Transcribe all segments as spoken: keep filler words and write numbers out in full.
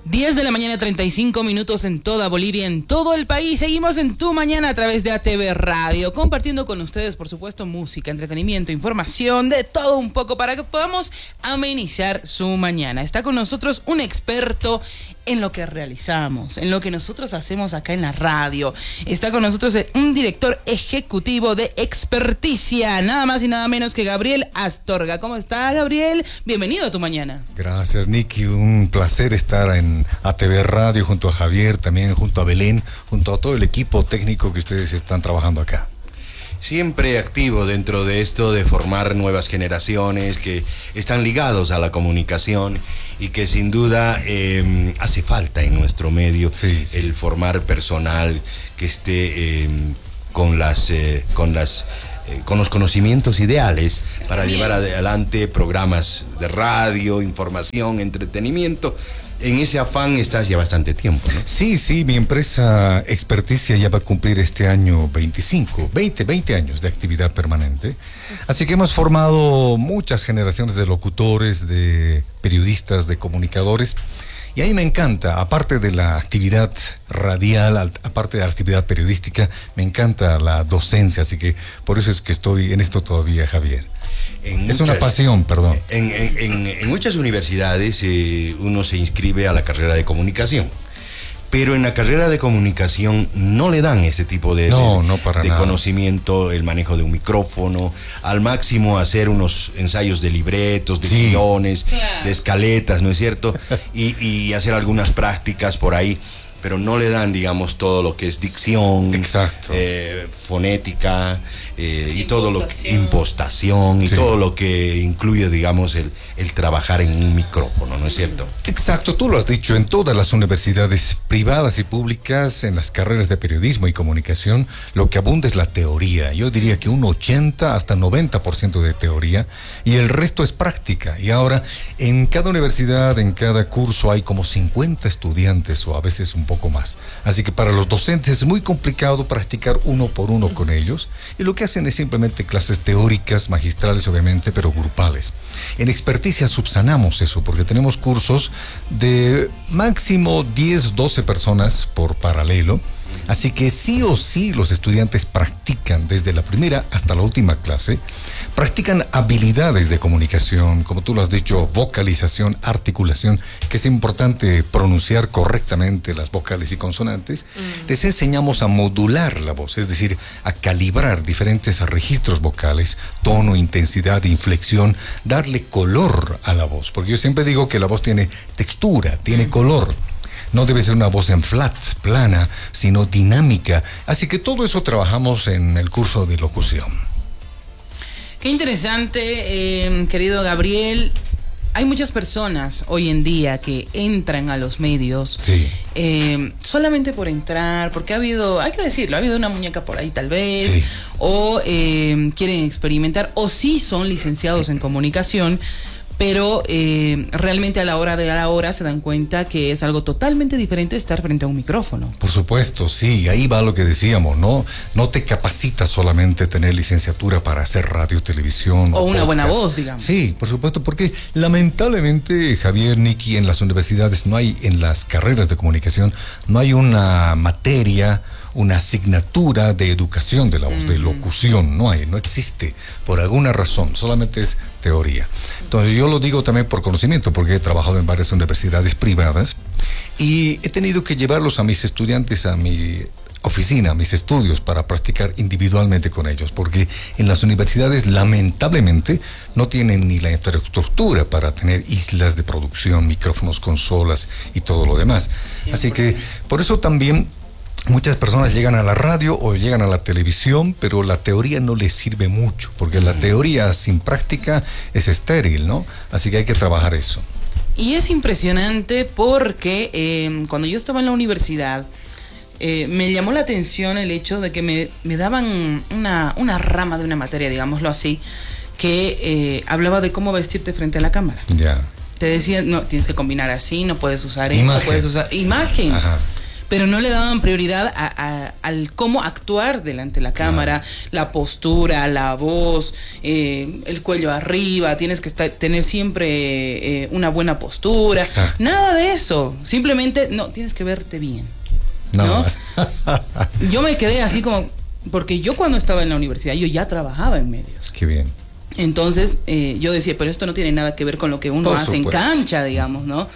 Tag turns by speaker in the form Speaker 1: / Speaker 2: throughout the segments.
Speaker 1: diez de la mañana, treinta y cinco minutos en toda Bolivia, en todo el país. Seguimos en Tu Mañana a través de A T V Radio, compartiendo con ustedes, por supuesto, música, entretenimiento, información, de todo un poco para que podamos amenizar su mañana. Está con nosotros un experto en lo que realizamos, en lo que nosotros hacemos acá en la radio. Está con nosotros un director ejecutivo de Experticia, nada más y nada menos que Gabriel Astorga. ¿Cómo está, Gabriel? Bienvenido a Tu Mañana.
Speaker 2: Gracias, Nicky. Un placer estar en A T V Radio junto a Javier, también junto a Belén, junto a todo el equipo técnico que ustedes están trabajando acá.
Speaker 3: Siempre activo dentro de esto de formar nuevas generaciones que están ligados a la comunicación y que sin duda eh, hace falta en nuestro medio sí, sí. el formar personal que esté eh, con las eh, con las eh, con los conocimientos ideales para Bien. llevar adelante programas de radio, información, entretenimiento. En ese afán estás ya bastante tiempo, ¿no?
Speaker 2: Sí, sí, mi empresa Experticia ya va a cumplir este año veinticinco, veinte, veinte años de actividad permanente. Así que hemos formado muchas generaciones de locutores, de periodistas, de comunicadores. Y a mí me encanta, aparte de la actividad radial, aparte de la actividad periodística, me encanta la docencia, así que por eso es que estoy en esto todavía, Javier. En es muchas, una pasión, perdón.
Speaker 3: En, en, en, en muchas universidades eh, uno se inscribe a la carrera de comunicación, pero en la carrera de comunicación no le dan ese tipo de,
Speaker 2: no,
Speaker 3: de,
Speaker 2: no para
Speaker 3: de
Speaker 2: nada.
Speaker 3: conocimiento, el manejo de un micrófono, al máximo hacer unos ensayos de libretos, de sí. guiones, claro. de escaletas, ¿no es cierto? Y, y hacer algunas prácticas por ahí, pero no le dan, digamos, todo lo que es dicción,
Speaker 2: Exacto.
Speaker 3: Eh, fonética, eh, y todo lo que impostación y sí. todo lo que incluye, digamos, el, el trabajar en un micrófono, ¿no es cierto?
Speaker 2: Exacto, tú lo has dicho, en todas las universidades privadas y públicas, en las carreras de periodismo y comunicación, lo que abunda es la teoría. Yo diría que un ochenta hasta noventa por ciento de teoría y el resto es práctica. Y ahora, en cada universidad, en cada curso hay como cincuenta estudiantes o a veces un poco más. Así que para los docentes es muy complicado practicar uno por uno con ellos y lo que hacen es simplemente clases teóricas, magistrales obviamente, pero grupales. En Experticia subsanamos eso porque tenemos cursos de máximo diez, doce personas por paralelo. Así que sí o sí los estudiantes practican desde la primera hasta la última clase, practican habilidades de comunicación, como tú lo has dicho, vocalización, articulación, que es importante pronunciar correctamente las vocales y consonantes. Mm. Les enseñamos a modular la voz, es decir, a calibrar diferentes registros vocales, tono, intensidad, inflexión, darle color a la voz, porque yo siempre digo que la voz tiene textura, tiene mm. color. No debe ser una voz en flat, plana, sino dinámica. Así que todo eso trabajamos en el curso de locución.
Speaker 1: Qué interesante, eh, querido Gabriel. Hay muchas personas hoy en día que entran a los medios
Speaker 2: sí.
Speaker 1: eh, solamente por entrar, porque ha habido, hay que decirlo, ha habido una muñeca por ahí tal vez, sí. o eh, quieren experimentar, o sí son licenciados en comunicación, pero eh, realmente a la hora de la hora se dan cuenta que es algo totalmente diferente estar frente a un micrófono.
Speaker 2: Por supuesto, sí, ahí va lo que decíamos, ¿no? No te capacita solamente tener licenciatura para hacer radio, televisión.
Speaker 1: O, o una
Speaker 2: podcast.
Speaker 1: buena voz, digamos.
Speaker 2: Sí, por supuesto, porque lamentablemente, Javier, Nicky, en las universidades no hay, en las carreras de comunicación, no hay una materia, una asignatura de educación de la voz, mm. de locución, no hay, no existe, por alguna razón, solamente es teoría. Entonces yo lo digo también por conocimiento, porque he trabajado en varias universidades privadas y he tenido que llevarlos a mis estudiantes a mi oficina, a mis estudios, para practicar individualmente con ellos, porque en las universidades lamentablemente no tienen ni la infraestructura para tener islas de producción, micrófonos, consolas y todo lo demás. cien por ciento. Así que por eso también muchas personas llegan a la radio o llegan a la televisión, pero la teoría no les sirve mucho, porque la teoría sin práctica es estéril, ¿no? Así que hay que trabajar eso.
Speaker 1: Y es impresionante porque eh, cuando yo estaba en la universidad, eh, me llamó la atención el hecho de que me, me daban una, una rama de una materia, digámoslo así, que eh, hablaba de cómo vestirte frente a la cámara.
Speaker 2: Ya.
Speaker 1: Te decían, no, tienes que combinar así, no puedes usar esto, no puedes usar imagen.
Speaker 2: Ajá.
Speaker 1: pero no le daban prioridad a, a, al cómo actuar delante de la cámara, claro. La postura, la voz, eh, el cuello arriba, tienes que estar, tener siempre eh, una buena postura. Exacto. Nada de eso, simplemente, no, tienes que verte bien. ¿no? ¿no? Yo me quedé así como, porque yo cuando estaba en la universidad, yo ya trabajaba en medios.
Speaker 2: Qué bien.
Speaker 1: Entonces, eh, yo decía, pero esto no tiene nada que ver con lo que uno Por hace supuesto. en cancha, digamos, ¿no?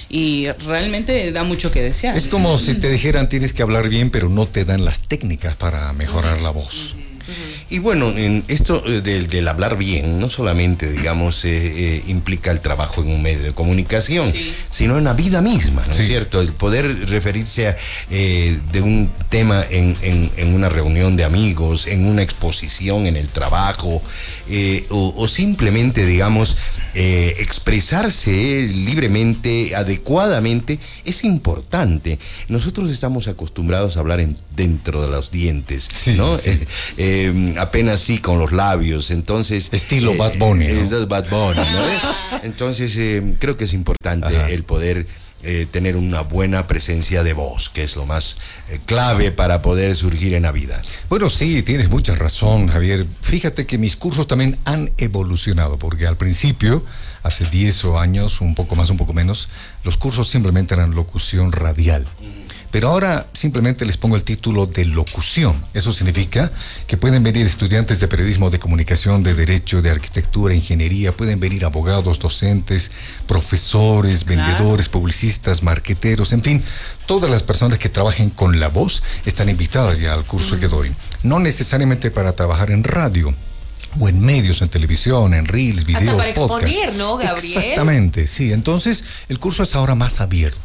Speaker 1: Y realmente da mucho que desear.
Speaker 2: Es como si te dijeran tienes que hablar bien, pero no te dan las técnicas para mejorar uh-huh. la voz.
Speaker 3: Y bueno, en esto del, del hablar bien, no solamente, digamos, eh, eh, implica el trabajo en un medio de comunicación, sí. sino en la vida misma, ¿no sí. es cierto? El poder referirse a, eh, de un tema en, en, en una reunión de amigos, en una exposición, en el trabajo, eh, o, o simplemente, digamos, eh, expresarse libremente, adecuadamente, es importante. Nosotros estamos acostumbrados a hablar en, dentro de los dientes, sí, ¿no? Sí. Eh, eh, apenas sí con los labios, entonces
Speaker 2: estilo eh, Bad Bunny, ¿no?
Speaker 3: Es Bad Bunny, ¿no? Entonces eh, creo que es importante Ajá. el poder eh, tener una buena presencia de voz, que es lo más eh, clave para poder surgir en la vida.
Speaker 2: Bueno, sí, tienes mucha razón, Javier. Fíjate que mis cursos también han evolucionado, porque al principio, hace diez años, un poco más, un poco menos, los cursos simplemente eran locución radial. Mm. Pero ahora simplemente les pongo el título de locución. Eso significa que pueden venir estudiantes de periodismo, de comunicación, de derecho, de arquitectura, ingeniería, pueden venir abogados, docentes, profesores, vendedores, publicistas, marqueteros, en fin, todas las personas que trabajen con la voz están invitadas ya al curso mm. que doy. No necesariamente para trabajar en radio, o en medios, en televisión, en reels, videos,
Speaker 4: hasta para
Speaker 2: podcast.
Speaker 4: exponer, ¿no, Gabriel?
Speaker 2: Exactamente, sí. Entonces, el curso es ahora más abierto.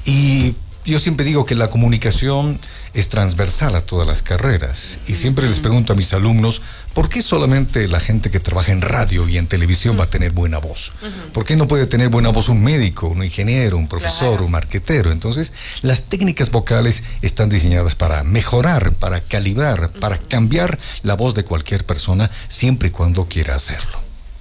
Speaker 2: Y yo siempre digo que la comunicación es transversal a todas las carreras. Y siempre les pregunto a mis alumnos, ¿por qué solamente la gente que trabaja en radio y en televisión va a tener buena voz? ¿Por qué no puede tener buena voz un médico, un ingeniero, un profesor, claro. un marquetero? Entonces, las técnicas vocales están diseñadas para mejorar, para calibrar, para cambiar la voz de cualquier persona, siempre y cuando quiera hacerlo.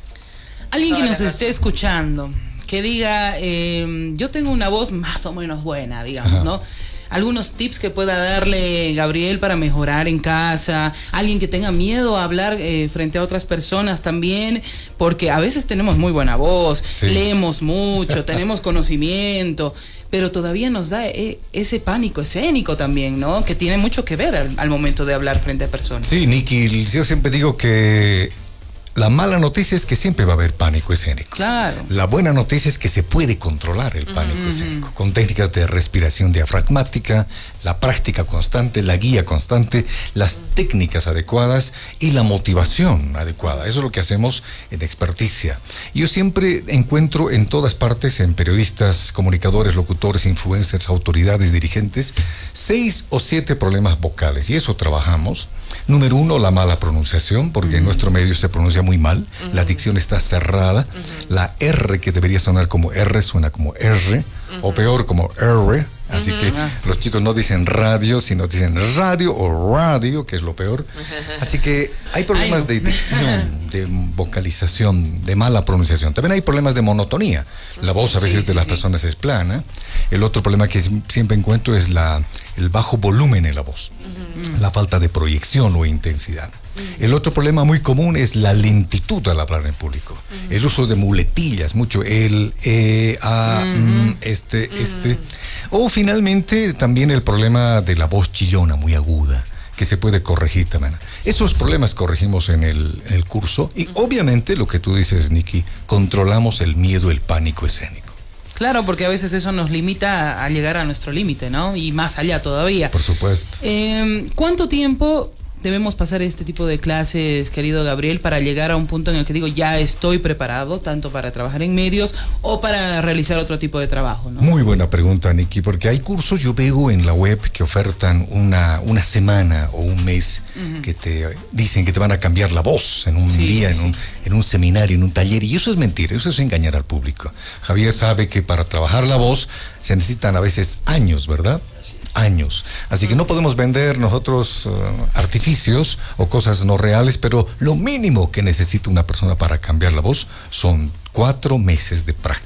Speaker 1: Alguien que nos esté escuchando, que diga, eh, yo tengo una voz más o menos buena, digamos, Ajá. ¿no? Algunos tips que pueda darle Gabriel para mejorar en casa, alguien que tenga miedo a hablar eh, frente a otras personas también, porque a veces tenemos muy buena voz, sí. leemos mucho, tenemos conocimiento, pero todavía nos da eh, ese pánico escénico también, ¿no? Que tiene mucho que ver al, al momento de hablar frente a personas.
Speaker 2: Sí, Nicky, yo siempre digo que la mala noticia es que siempre va a haber pánico escénico.
Speaker 1: Claro.
Speaker 2: La buena noticia es que se puede controlar el pánico mm-hmm. escénico con técnicas de respiración diafragmática, la práctica constante, la guía constante, las técnicas adecuadas y la motivación adecuada. Eso es lo que hacemos en Experticia. Yo siempre encuentro en todas partes, en periodistas, comunicadores, locutores, influencers, autoridades, dirigentes, seis o siete problemas vocales. Y eso trabajamos. Número uno, la mala pronunciación, porque mm. en nuestro medio se pronuncia muy mal, uh-huh. la dicción está cerrada, uh-huh. la R que debería sonar como R suena como R, uh-huh. o peor como R, así uh-huh. que uh-huh. los chicos no dicen radio, sino dicen radio o radio, que es lo peor. Uh-huh. Así que hay problemas Ay, no. de dicción, de vocalización, de mala pronunciación. También hay problemas de monotonía. La voz a veces sí, de sí, las sí. personas es plana. El otro problema que siempre encuentro es la, el bajo volumen en la voz, uh-huh. la falta de proyección o intensidad. Uh-huh. El otro problema muy común es la lentitud al hablar en público. Uh-huh. El uso de muletillas, mucho el, eh, a, uh-huh. mm, este, uh-huh. este. O finalmente también el problema de la voz chillona, muy aguda, que se puede corregir también. Esos problemas corregimos en el, en el curso y uh-huh. obviamente lo que tú dices, Nicky, controlamos el miedo, el pánico escénico.
Speaker 1: Claro, porque a veces eso nos limita a, a llegar a nuestro límite, ¿no? Y más allá todavía.
Speaker 2: Por supuesto.
Speaker 1: Eh, ¿Cuánto tiempo debemos pasar este tipo de clases, querido Gabriel, para llegar a un punto en el que digo, ya estoy preparado, tanto para trabajar en medios o para realizar otro tipo de trabajo, ¿no?
Speaker 2: Muy buena pregunta, Nicky, porque hay cursos, yo veo en la web que ofertan una, una semana o un mes uh-huh. que te dicen que te van a cambiar la voz en un sí, día, sí. En, un, en un seminario, en un taller, y eso es mentira, eso es engañar al público. Javier sabe que para trabajar la voz se necesitan a veces años, ¿verdad? Años. Así que no podemos vender nosotros uh, artificios o cosas no reales, pero lo mínimo que necesita una persona para cambiar la voz son cuatro meses de práctica.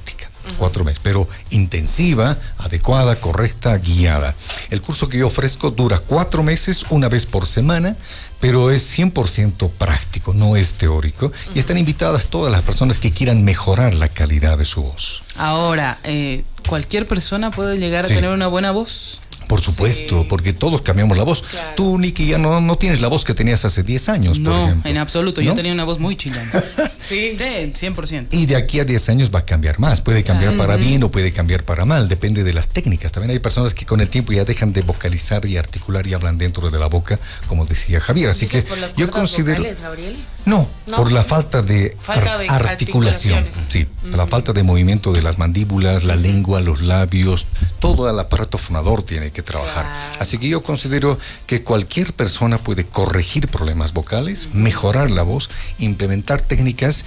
Speaker 2: Uh-huh. Cuatro meses, pero intensiva, adecuada, correcta, guiada. El curso que yo ofrezco dura cuatro meses, una vez por semana, pero es cien por ciento práctico, no es teórico. Uh-huh. Y están invitadas todas las personas que quieran mejorar la calidad de su voz.
Speaker 1: Ahora, eh, ¿cualquier persona puede llegar a sí. tener una buena voz?
Speaker 2: Por supuesto, sí. porque todos cambiamos la voz. Claro. Tú, Nikki, ya no, no tienes la voz que tenías hace diez años,
Speaker 1: no,
Speaker 2: por ejemplo.
Speaker 1: No, en absoluto.
Speaker 2: ¿No?
Speaker 1: Yo tenía una voz muy chillona. Sí, sí, cien por ciento.
Speaker 2: Y de aquí a diez años va a cambiar más. Puede cambiar claro. para bien o puede cambiar para mal. Depende de las técnicas. También hay personas que con el tiempo ya dejan de vocalizar y articular y hablan dentro de la boca, como decía Javier. Así que
Speaker 4: por las
Speaker 2: yo considero...
Speaker 4: vocales, Gabriel?
Speaker 2: No, no, por la falta de,
Speaker 4: falta de
Speaker 2: ar- articulación. Sí, uh-huh. la falta de movimiento de las mandíbulas, la uh-huh. lengua, los labios, todo el aparato fonador tiene que trabajar. Claro. Así que yo considero que cualquier persona puede corregir problemas vocales, uh-huh. mejorar la voz, implementar técnicas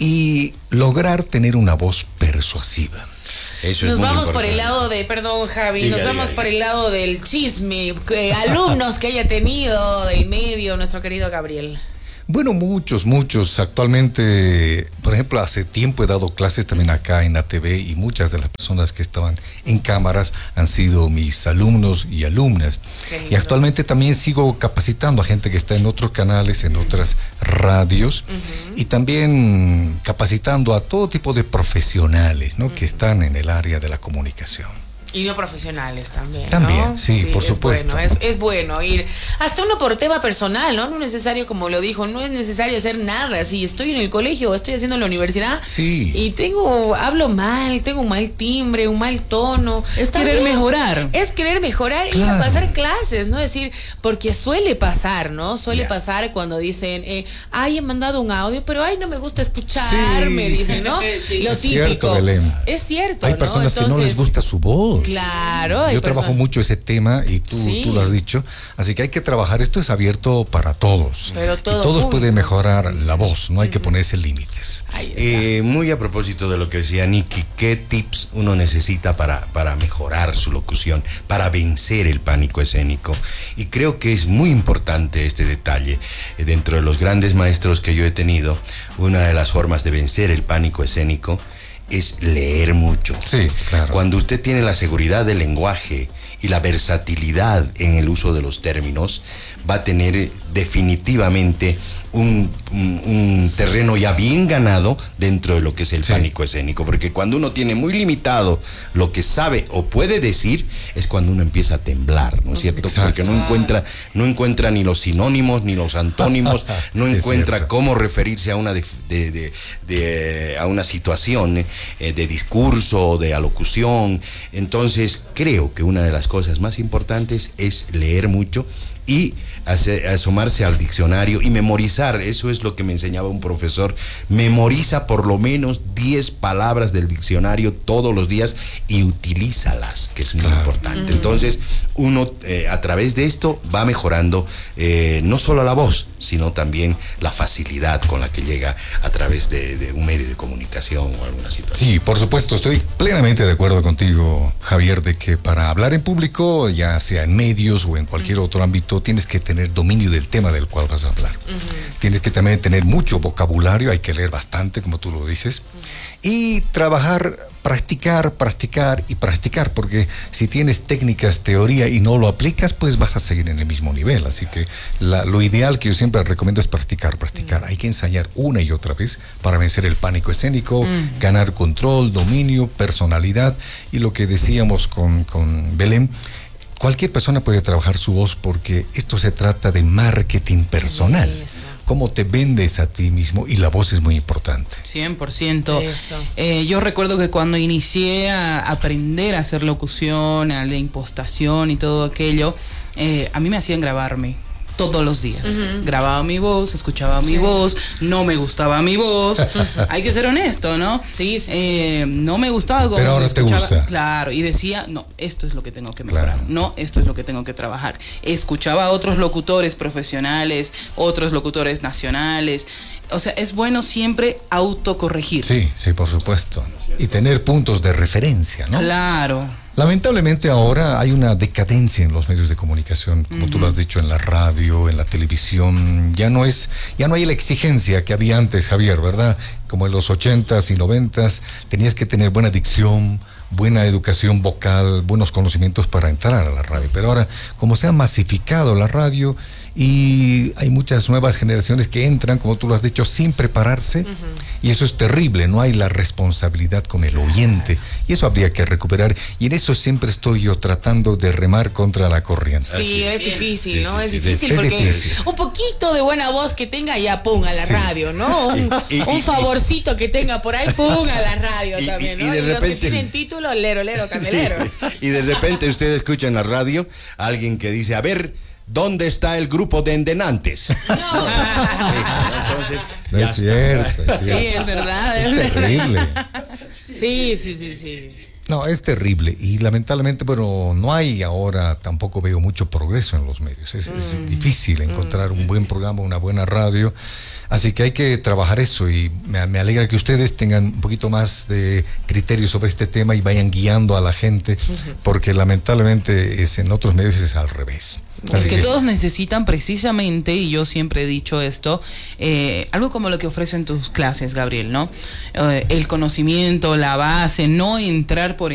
Speaker 2: y lograr tener una voz persuasiva.
Speaker 4: Eso nos vamos importante. Por el lado de, perdón Javi, diga, nos vamos diga, por diga. el lado del chisme, eh, alumnos que haya tenido del medio nuestro querido Gabriel.
Speaker 2: Bueno, muchos, muchos. Actualmente, por ejemplo, hace tiempo he dado clases también acá en A T V y muchas de las personas que estaban en cámaras han sido mis alumnos y alumnas. Y actualmente también sigo capacitando a gente que está en otros canales, en otras radios, uh-huh. y también capacitando a todo tipo de profesionales, ¿no? Uh-huh. que están en el área de la comunicación.
Speaker 4: Y no profesionales también,
Speaker 2: También,
Speaker 4: ¿no?
Speaker 2: sí, sí, por
Speaker 4: es
Speaker 2: supuesto.
Speaker 4: Bueno, es, es bueno ir, hasta uno por tema personal, ¿no? No es necesario, como lo dijo, no es necesario hacer nada. Si estoy en el colegio o estoy haciendo en la universidad
Speaker 2: sí.
Speaker 4: y tengo, hablo mal, tengo un mal timbre, un mal tono.
Speaker 1: Es querer bien. mejorar.
Speaker 4: Es querer mejorar y claro. pasar clases, ¿no? Es decir, porque suele pasar, ¿no? Suele yeah. pasar cuando dicen, eh, ay, he mandado un audio, pero ay, no me gusta escucharme, sí, dicen, ¿no? Sí. Lo
Speaker 2: es
Speaker 4: típico.
Speaker 2: Cierto, Belén.
Speaker 4: Es cierto,
Speaker 2: Hay
Speaker 4: ¿no?
Speaker 2: personas
Speaker 4: Entonces,
Speaker 2: que no les gusta su voz.
Speaker 4: Claro.
Speaker 2: Yo trabajo mucho ese tema y tú, sí. tú lo has dicho. Así que hay que trabajar. Esto es abierto para todos.
Speaker 4: Pero todo
Speaker 2: y todos
Speaker 4: público.
Speaker 2: pueden mejorar la voz. No hay uh-huh. que ponerse límites.
Speaker 3: Eh, muy a propósito de lo que decía Nikki, ¿qué tips uno necesita para, para mejorar su locución, para vencer el pánico escénico? Y creo que es muy importante este detalle. Eh, dentro de los grandes maestros que yo he tenido, una de las formas de vencer el pánico escénico es leer mucho.
Speaker 2: Sí, claro.
Speaker 3: Cuando usted tiene la seguridad del lenguaje y la versatilidad en el uso de los términos, va a tener definitivamente un, un, un terreno ya bien ganado dentro de lo que es el sí. pánico escénico, porque cuando uno tiene muy limitado lo que sabe o puede decir, es cuando uno empieza a temblar, ¿no es cierto? Exacto. Porque no encuentra, no encuentra ni los sinónimos ni los antónimos, no encuentra cómo referirse a una de, de, de, de a una situación eh, de discurso, de alocución. Entonces creo que una de las cosas más importantes es leer mucho y hace, asomarse al diccionario y memorizar. Eso es lo que me enseñaba un profesor. Memoriza por lo menos diez palabras del diccionario todos los días y utilízalas, que es muy claro. importante. Entonces uno eh, a través de esto va mejorando eh, no solo la voz, sino también la facilidad con la que llega a través de, de un medio de comunicación o alguna situación.
Speaker 2: Sí, por supuesto, estoy plenamente de acuerdo contigo, Javier, de que para hablar en público, ya sea en medios o en cualquier uh-huh. otro ámbito, tienes que tener dominio del tema del cual vas a hablar. Uh-huh. Tienes que también tener mucho vocabulario, hay que leer bastante, como tú lo dices, uh-huh. y trabajar, practicar, practicar y practicar, porque si tienes técnicas, teoría y no lo aplicas, pues vas a seguir en el mismo nivel. Así que la, lo ideal que yo siempre recomiendo es practicar, practicar. Uh-huh. Hay que ensayar una y otra vez para vencer el pánico escénico, uh-huh. ganar control, dominio, personalidad y lo que decíamos con, con Belén. Cualquier persona puede trabajar su voz porque esto se trata de marketing personal. Eso. Cómo te vendes a ti mismo y la voz es muy importante.
Speaker 1: cien por ciento. Eso. Eh, yo recuerdo que cuando inicié a aprender a hacer locución, a la impostación y todo aquello, eh, a mí me hacían grabarme todos los días. Uh-huh. Grababa mi voz, escuchaba mi sí. voz, no me gustaba mi voz. Hay que ser honesto, ¿no?
Speaker 4: Sí, sí.
Speaker 1: Eh, no me gustaba como
Speaker 2: Pero ahora te gusta.
Speaker 1: Claro, y decía, no, esto es lo que tengo que mejorar.
Speaker 2: Claro.
Speaker 1: No, esto es lo que tengo que trabajar. Escuchaba a otros locutores profesionales, otros locutores nacionales. O sea, es bueno siempre autocorregir.
Speaker 2: Sí, sí, por supuesto. Y tener puntos de referencia, ¿no?
Speaker 1: Claro.
Speaker 2: Lamentablemente ahora hay una decadencia en los medios de comunicación, como uh-huh. tú lo has dicho, en la radio, en la televisión. Ya no es, ya no hay la exigencia que había antes, Javier, ¿verdad? Como en los ochentas y noventas, tenías que tener buena dicción, buena educación vocal, buenos conocimientos para entrar a la radio. Pero ahora, como se ha masificado la radio y hay muchas nuevas generaciones que entran, como tú lo has dicho, sin prepararse, uh-huh. y eso es terrible, no hay la responsabilidad con el oyente, y eso habría que recuperar, y en eso siempre estoy yo tratando de remar contra la corriente.
Speaker 4: Sí, es difícil, sí, ¿no? Sí, es sí, difícil es porque difícil. Un poquito de buena voz que tenga, ya pum, a la sí. radio, ¿no? Un, y, y, un favorcito y, que tenga por ahí, pum, a la radio y, también, ¿no? Y, y, de y repente, los que tienen título, lero, lero, candelero.
Speaker 3: Sí. Y de repente usted escucha en la radio a alguien que dice, a ver, ¿dónde está el grupo de endenantes? No.
Speaker 2: Entonces, no es cierto, es cierto.
Speaker 4: Sí, es verdad. Es,
Speaker 2: es terrible.
Speaker 4: Sí, sí, sí, sí.
Speaker 2: No, es terrible y lamentablemente, bueno, no hay ahora, tampoco veo mucho progreso en los medios. Es, mm. es difícil encontrar mm. un buen programa, una buena radio. Así que hay que trabajar eso y me, me alegra que ustedes tengan un poquito más de criterio sobre este tema y vayan guiando a la gente, porque lamentablemente es, en otros medios es al revés.
Speaker 1: Es que, que todos necesitan precisamente, y yo siempre he dicho esto, eh, algo como lo que ofrecen tus clases, Gabriel, ¿no? Eh, el conocimiento, la base, no entrar por